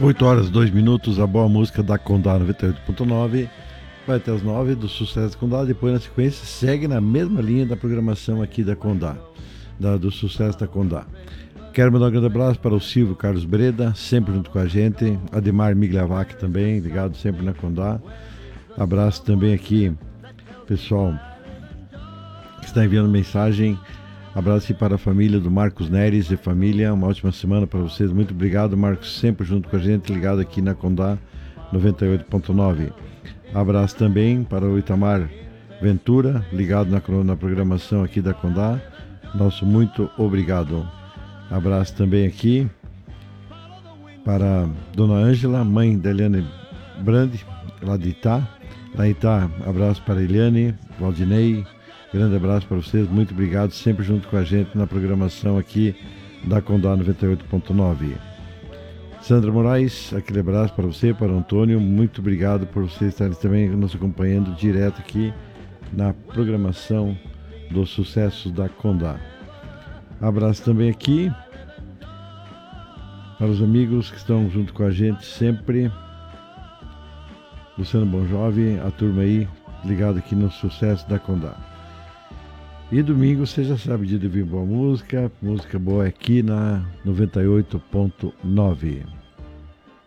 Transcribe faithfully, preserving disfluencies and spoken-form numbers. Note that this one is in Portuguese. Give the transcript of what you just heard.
oito horas, dois minutos, a boa música da Condá noventa e oito ponto nove. Vai até as nove do Sucesso da Condá. Depois, na sequência, segue na mesma linha da programação aqui da Condá, da, do Sucesso da Condá. Quero mandar um grande abraço para o Silvio Carlos Breda, sempre junto com a gente. Ademar Migliavac também, ligado sempre na Condá. Abraço também aqui, pessoal que está enviando mensagem. Abraço aqui para a família do Marcos Neres e família. Uma ótima semana para vocês. Muito obrigado, Marcos, sempre junto com a gente, ligado aqui na Condá noventa e oito ponto nove. Abraço também para o Itamar Ventura, ligado na, na programação aqui da Condá. Nosso muito obrigado. Abraço também aqui para Dona Ângela, mãe da Eliane Brandi, lá de Itá. Lá em Itá, abraço para a Eliane, Valdinei. Grande abraço para vocês, muito obrigado, sempre junto com a gente na programação aqui da Condá noventa e oito ponto nove. Sandra Moraes, aquele abraço para você, para o Antônio, muito obrigado por vocês estarem também nos acompanhando direto aqui na programação dos sucessos da Condá. Abraço também aqui para os amigos que estão junto com a gente sempre. Luciano Bon Jovi, a turma aí ligado aqui no sucesso da Condá. E domingo, você já sabe, dia de ouvir boa música, música boa aqui na noventa e oito ponto nove.